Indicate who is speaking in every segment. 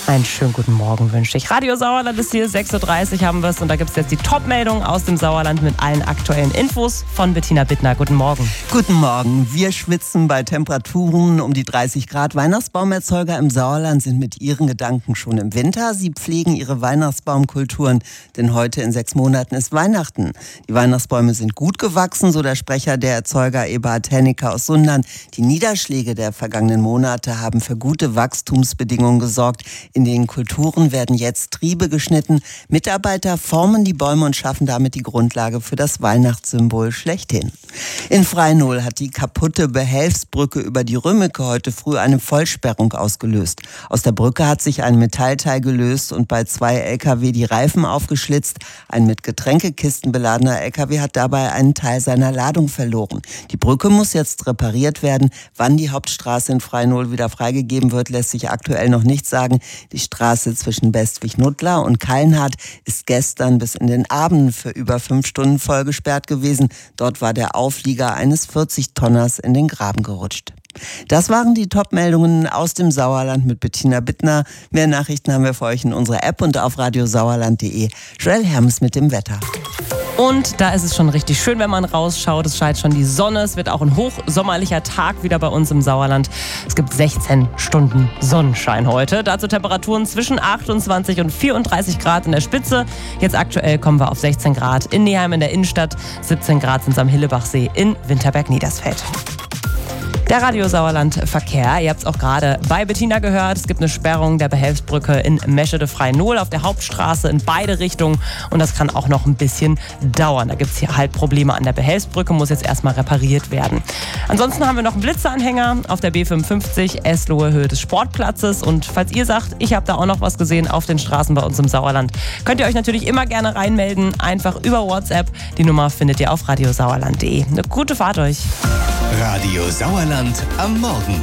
Speaker 1: Einen schönen guten Morgen wünsche ich. Radio Sauerland ist hier, 6.30 Uhr haben wir es und da gibt es jetzt die Top-Meldung aus dem Sauerland mit allen aktuellen Infos von Bettina Bittner. Guten Morgen.
Speaker 2: Guten Morgen. Wir schwitzen bei Temperaturen um die 30 Grad. Weihnachtsbaumerzeuger im Sauerland sind mit ihren Gedanken schon im Winter. Sie pflegen ihre Weihnachtsbaumkulturen, denn heute in 6 Monaten ist Weihnachten. Die Weihnachtsbäume sind gut gewachsen, so der Sprecher der Erzeuger Eberhard Hennicke aus Sundern. Die Niederschläge der vergangenen Monate haben für gute Wachstumsbedingungen gesorgt. In den Kulturen werden jetzt Triebe geschnitten. Mitarbeiter formen die Bäume und schaffen damit die Grundlage für das Weihnachtssymbol schlechthin. In Freinol hat die kaputte Behelfsbrücke über die Rümmeke heute früh eine Vollsperrung ausgelöst. Aus der Brücke hat sich ein Metallteil gelöst und bei 2 LKW die Reifen aufgeschlitzt. Ein mit Getränkekisten beladener LKW hat dabei einen Teil seiner Ladung verloren. Die Brücke muss jetzt repariert werden. Wann die Hauptstraße in Freinol wieder freigegeben wird, lässt sich aktuell noch nicht sagen. Die Straße zwischen Bestwig-Nuttlar und Kallenhardt ist gestern bis in den Abend für über 5 Stunden voll gesperrt gewesen. Dort war der Auflieger eines 40-Tonners in den Graben gerutscht. Das waren die Top-Meldungen aus dem Sauerland mit Bettina Bittner. Mehr Nachrichten haben wir für euch in unserer App und auf radiosauerland.de. Joel Hermes mit dem Wetter.
Speaker 1: Und da ist es schon richtig schön, wenn man rausschaut. Es scheint schon die Sonne. Es wird auch ein hochsommerlicher Tag wieder bei uns im Sauerland. Es gibt 16 Stunden Sonnenschein heute. Dazu Temperaturen zwischen 28 und 34 Grad in der Spitze. Jetzt aktuell kommen wir auf 16 Grad in Neheim in der Innenstadt. 17 Grad sind es am Hillebachsee in Winterberg-Niedersfeld. Der Radio Sauerland Verkehr, ihr habt es auch gerade bei Bettina gehört, es gibt eine Sperrung der Behelfsbrücke in Meschede-Freinol auf der Hauptstraße in beide Richtungen und das kann auch noch ein bisschen dauern. Da gibt es hier halt Probleme an der Behelfsbrücke, muss jetzt erstmal repariert werden. Ansonsten haben wir noch einen Blitzeanhänger auf der B55 Eslohe Höhe des Sportplatzes und falls ihr sagt, ich habe da auch noch was gesehen auf den Straßen bei uns im Sauerland, könnt ihr euch natürlich immer gerne reinmelden, einfach über WhatsApp. Die Nummer findet ihr auf radiosauerland.de. Eine gute Fahrt euch.
Speaker 3: Radio Sauerland am Morgen.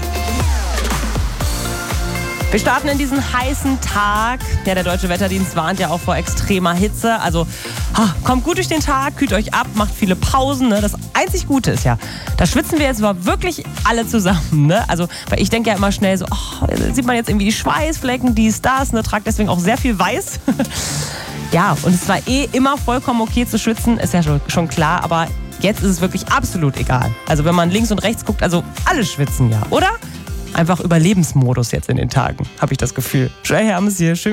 Speaker 1: Wir starten in diesen heißen Tag. Ja, der Deutsche Wetterdienst warnt ja auch vor extremer Hitze. Also kommt gut durch den Tag, kühlt euch ab, macht viele Pausen. Ne? Das einzig Gute ist ja, da schwitzen wir jetzt mal wirklich alle zusammen. Ne? Also, weil ich denke ja immer schnell so, sieht man jetzt irgendwie die Schweißflecken, dies, das. Ne? Tragt deswegen auch sehr viel weiß. Ja, und es war immer vollkommen okay zu schwitzen, ist ja schon klar, aber jetzt ist es wirklich absolut egal. Also wenn man links und rechts guckt, also alle schwitzen ja, oder? Einfach Überlebensmodus jetzt in den Tagen, habe ich das Gefühl. Joel Hermes hier, schön.